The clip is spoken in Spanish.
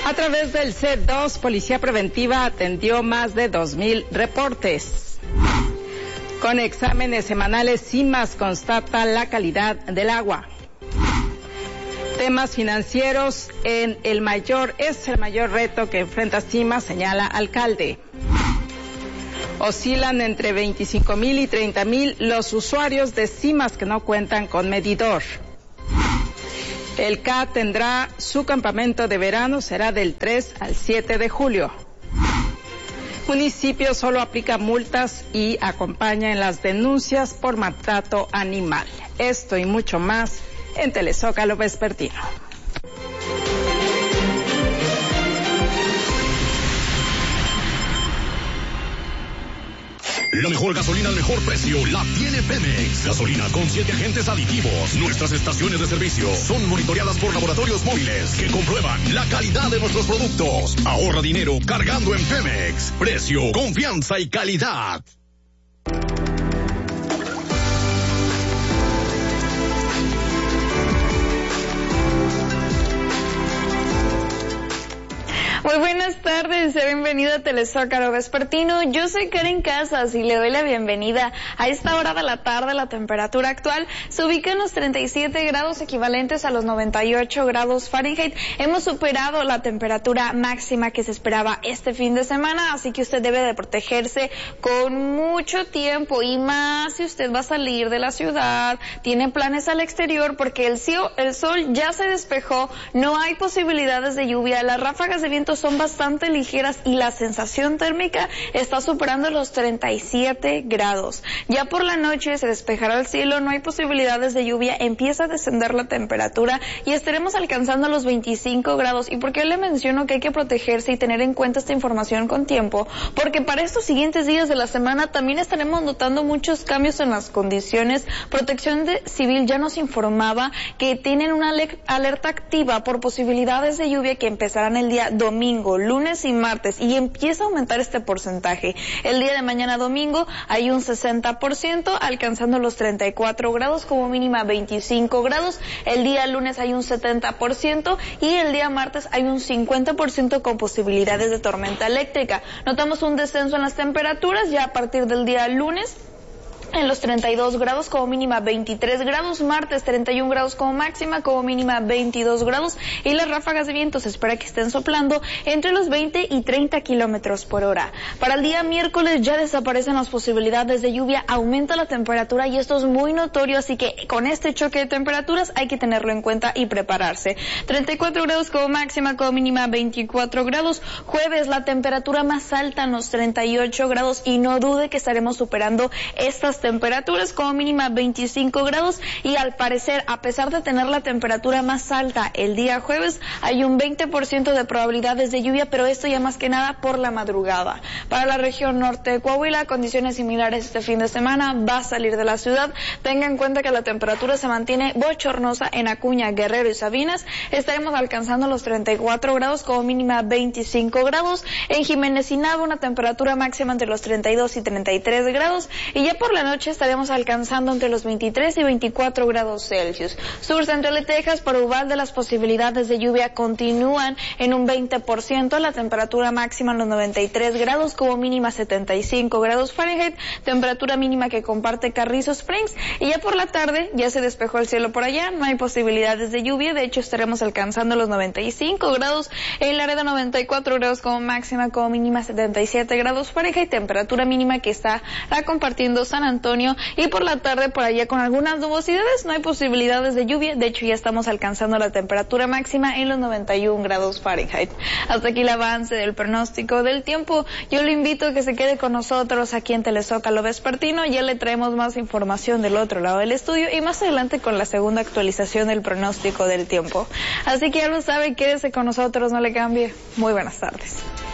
A través del C2, Policía Preventiva atendió más de 2,000 reportes. Con exámenes semanales, CIMAS constata la calidad del agua. Temas financieros es el mayor reto que enfrenta CIMAS, señala alcalde. Oscilan entre 25,000 y 30,000 los usuarios de CIMAS que no cuentan con medidor. El CAT tendrá su campamento de verano, será del 3 al 7 de julio. Municipio solo aplica multas y acompaña en las denuncias por maltrato animal. Esto y mucho más en Telezócalo Vespertino. La mejor gasolina al mejor precio la tiene Pemex. Gasolina con 7 agentes aditivos. Nuestras estaciones de servicio son monitoreadas por laboratorios móviles que comprueban la calidad de nuestros productos. Ahorra dinero cargando en Pemex. Precio, confianza y calidad. Muy buenas tardes, bienvenido a Telezócalo Vespertino. Yo soy Karen Casas y le doy la bienvenida. A esta hora de la tarde la temperatura actual se ubica en los 37 grados equivalentes a los 98 grados Fahrenheit. Hemos superado la temperatura máxima que se esperaba este fin de semana, así que usted debe de protegerse con mucho tiempo y más si usted va a salir de la ciudad, tiene planes al exterior porque el sol ya se despejó, no hay posibilidades de lluvia, las ráfagas de viento son bastante ligeras y la sensación térmica está superando los 37 grados. Ya por la noche se despejará el cielo, no hay posibilidades de lluvia, empieza a descender la temperatura y estaremos alcanzando los 25 grados. ¿Y por qué le menciono que hay que protegerse y tener en cuenta esta información con tiempo? Porque para estos siguientes días de la semana también estaremos notando muchos cambios en las condiciones. Protección Civil ya nos informaba que tienen una alerta activa por posibilidades de lluvia que empezarán el día domingo, lunes y martes, y empieza a aumentar este porcentaje. El día de mañana domingo hay un 60%, alcanzando los 34 grados, como mínima 25 grados. El día lunes hay un 70% y el día martes hay un 50% con posibilidades de tormenta eléctrica. Notamos un descenso en las temperaturas ya a partir del día lunes. En los 32 grados, como mínima 23 grados, martes 31 grados como máxima, como mínima 22 grados, y las ráfagas de viento se espera que estén soplando entre los 20 y 30 kilómetros por hora. Para el día miércoles ya desaparecen las posibilidades de lluvia, aumenta la temperatura y esto es muy notorio, así que con este choque de temperaturas hay que tenerlo en cuenta y prepararse. 34 grados como máxima, como mínima 24 grados. Jueves la temperatura más alta en los 38 grados y no dude que estaremos superando estas temperaturas, como mínima 25 grados, y al parecer, a pesar de tener la temperatura más alta el día jueves, hay un 20% de probabilidades de lluvia, pero esto ya más que nada por la madrugada. Para la región norte de Coahuila, condiciones similares este fin de semana, va a salir de la ciudad. Tenga en cuenta que la temperatura se mantiene bochornosa en Acuña, Guerrero y Sabinas. Estaremos alcanzando los 34 grados, como mínima 25 grados. En Jiménez y Nava, una temperatura máxima entre los 32 y 33 grados, y ya por la noche estaremos alcanzando entre los 23 y 24 grados Celsius. Sur central de Texas, por Uvalde, las posibilidades de lluvia continúan en un 20%, la temperatura máxima en los 93 grados, como mínima 75 grados Fahrenheit, temperatura mínima que comparte Carrizo Springs, y ya por la tarde ya se despejó el cielo por allá, no hay posibilidades de lluvia, de hecho estaremos alcanzando los 95 grados, en Laredo 94 grados como máxima, como mínima 77 grados Fahrenheit, temperatura mínima que está compartiendo San Antonio, y por la tarde por allá con algunas nubosidades, no hay posibilidades de lluvia, de hecho ya estamos alcanzando la temperatura máxima en los 91 grados Fahrenheit. Hasta aquí el avance del pronóstico del tiempo. Yo lo invito a que se quede con nosotros aquí en Telezócalo Vespertino, ya le traemos más información del otro lado del estudio y más adelante con la segunda actualización del pronóstico del tiempo. Así que ya lo sabe, quédese con nosotros, no le cambie. Muy buenas tardes.